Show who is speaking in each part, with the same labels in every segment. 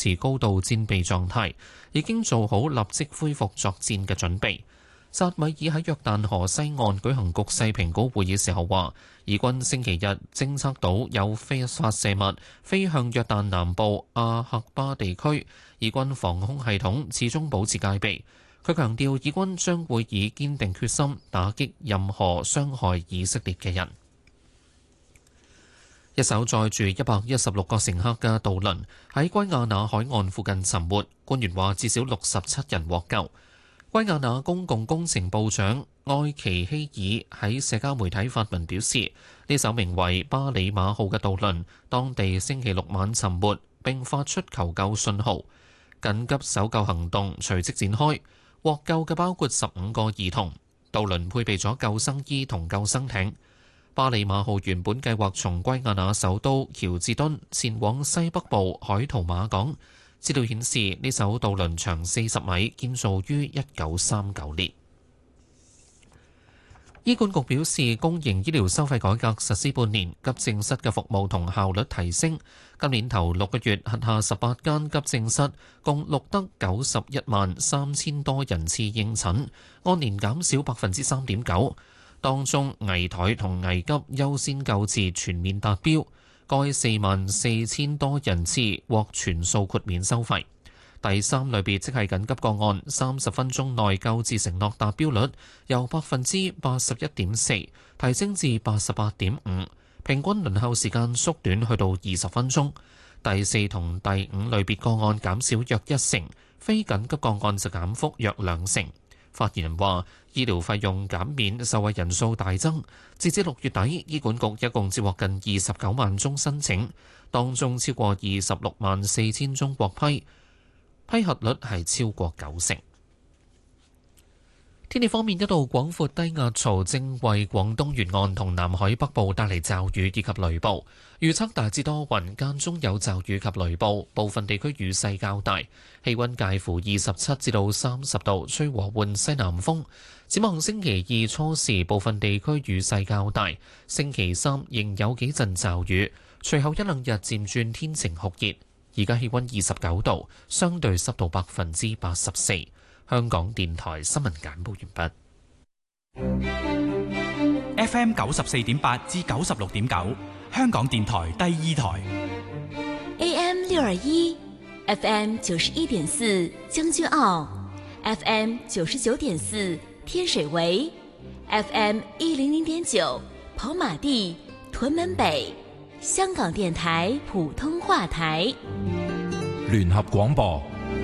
Speaker 1: 持高度戰備狀態，已經做好立即恢復作戰嘅準備。薩米爾喺約旦河西岸舉行局勢評估會議時候話，以軍星期日偵測到有非法射物飛向約旦南部阿克巴地區，以軍防空系統始終保持戒備。佢強調，以軍將會以堅定決心打擊任何傷害以色列嘅人。一艘載住116個乘客嘅渡輪喺圭亞那海岸附近沉沒，官員話至少67人獲救。圭亞那公共工程部長埃奇希爾喺社交媒體發文表示，呢艘名為巴里馬號嘅渡輪當地星期六晚沉沒，並發出求救信號，緊急搜救行動隨即展開。獲救嘅包括15個兒童，渡輪配備咗救生衣同救生艇。巴里馬號原本計劃從圭亞那首都喬治敦前往西北部海圖馬港。資料顯示，呢艘渡輪長40米，建造於1939年。醫管局表示，公營醫療收費改革實施半年，急症室嘅服務同效率提升。今年頭6個月，轄下18間急症室共錄得91萬3000多人次應診，按年減少3.9%。當中危殆同危急優先救治全面達標，該4萬4000多人次獲全數豁免收費。第三類別即係緊急個案，30分鐘內救治承諾達標率由81.4%提升至88.5%，平均輪候時間縮短去到20分鐘。第四同第五類別個案減少約1成，非緊急個案就減幅約2成。發言人話：醫療費用減免受惠人數大增，截至6月底，醫管局一共接獲近29萬宗申請，當中超過26萬4千宗獲批，批核率係超過90%。天氣方面，一道廣闊低壓槽正為廣東沿岸同南海北部帶嚟驟雨以及雷暴，預測大致多雲，間中有驟雨及雷暴，部分地區雨勢較大，氣溫介乎27至到30度，吹和緩西南風。展望星期二初時，部分地區雨勢較大，星期三仍有幾陣驟雨，隨後一兩日漸轉天晴酷熱。而家氣溫29度，相對濕度84%。香港電台新聞簡報完
Speaker 2: 畢。FM 94.8至96.9，香港電台第二台。
Speaker 3: AM 621 FM 91.4將軍澳 FM 99.4天水圍 FM 100.9跑馬地屯門北，香港電台普通話台。
Speaker 2: 聯合廣播。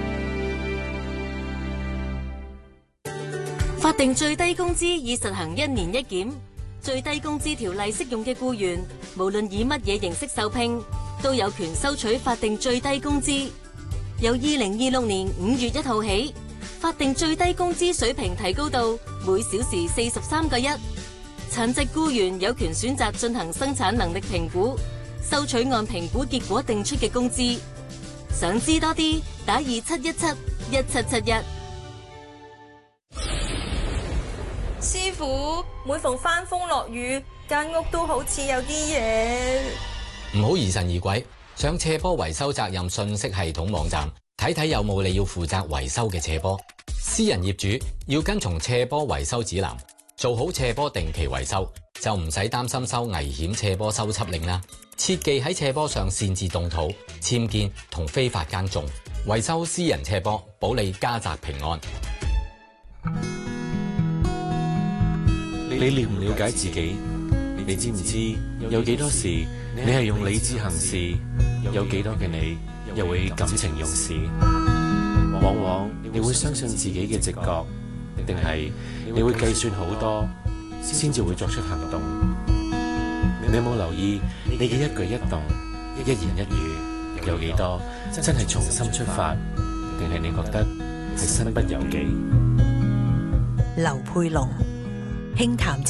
Speaker 4: 法定最低工資已實行1年1檢，最低工資條例適用嘅僱員，無論以乜嘢形式受聘，都有權收取法定最低工資。由2026年5月1號起，法定最低工資水平提高到每小時43個1。殘疾僱員有權選擇進行生產能力評估，收取按評估結果定出嘅工資。想知多啲，打27171771。
Speaker 5: 師傅，每逢翻風落雨，間屋都好似有啲嘢。
Speaker 6: 唔好疑神疑鬼，上斜坡維修責任信息系統網站睇睇有冇你要負責維修嘅斜坡。私人業主要跟從斜坡維修指南，做好斜坡定期維修，就唔使擔心收危險斜坡修葺令啦。切忌喺斜坡上擅自動土、僭建同非法耕種。維修私人斜坡，保你家宅平安。
Speaker 7: 你了唔了解自己？你知唔知有幾多時你係用理智行事，有幾多嘅你又會感情用事？往往你會相信自己嘅直覺，定係你會計算好多先至會作出行動？你有冇留意你嘅一舉一動、一言一語有幾多真係從心出發，定係你覺得係身不由己？
Speaker 8: 劉佩龍輕談